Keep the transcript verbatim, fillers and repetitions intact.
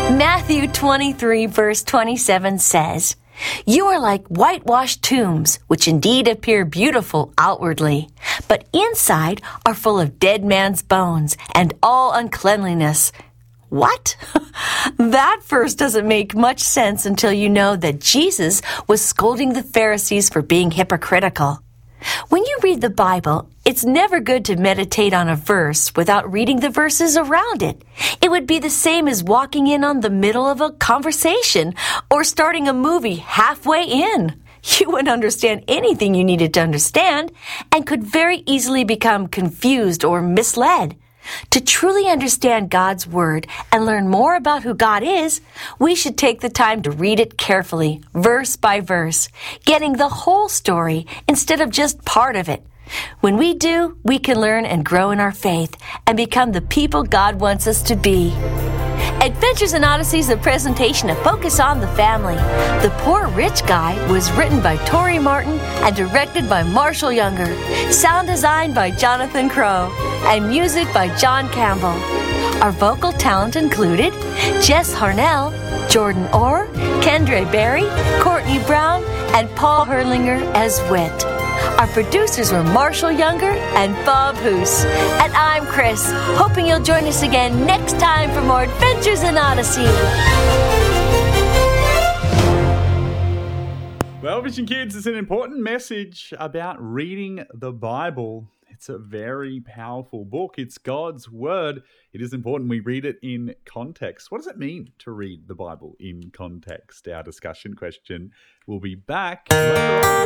Matthew twenty-three, verse twenty-seven says, "You are like whitewashed tombs, which indeed appear beautiful outwardly, but inside are full of dead man's bones and all uncleanliness." What? That verse doesn't make much sense until you know that Jesus was scolding the Pharisees for being hypocritical. When you read the Bible, it's never good to meditate on a verse without reading the verses around it. It would be the same as walking in on the middle of a conversation or starting a movie halfway in. You wouldn't understand anything you needed to understand and could very easily become confused or misled. To truly understand God's Word and learn more about who God is, we should take the time to read it carefully, verse by verse, getting the whole story instead of just part of it. When we do, we can learn and grow in our faith and become the people God wants us to be. Adventures in Odyssey is a presentation of Focus on the Family. The Poor Rich Guy was written by Tori Martin and directed by Marshall Younger. Sound design by Jonathan Crow. And music by John Campbell. Our vocal talent included Jess Harnell, Jordan Orr, Kendra Berry, Courtney Brown, and Paul Herlinger as Wit. Our producers were Marshall Younger and Bob Hoos. And I'm Chris, hoping you'll join us again next time for more Adventures in Odyssey. Well, Vision Kids, it's an important message about reading the Bible. It's a very powerful book. It's God's Word. It is important we read it in context. What does it mean to read the Bible in context? Our discussion question will be back later on.